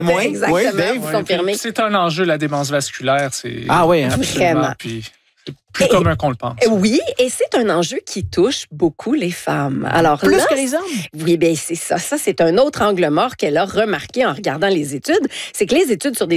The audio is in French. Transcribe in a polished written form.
Oui, Exactement, oui, Dave. vous confirmez. C'est un enjeu, la démence vasculaire. Ah oui, hein? Absolument. Vraiment. Puis c'est plus commun qu'on le pense. Oui, et c'est un enjeu qui touche beaucoup les femmes. Alors Plus là, que les hommes. oui, bien c'est ça. Ça, c'est un autre angle mort qu'elle a remarqué en regardant les études. C'est que les études sur des